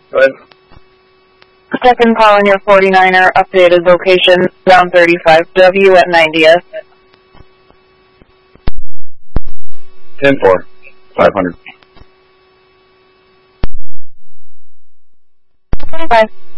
Go ahead. Second call on your 49er, updated location, down 35W at 90th. 10-4, 500. 5.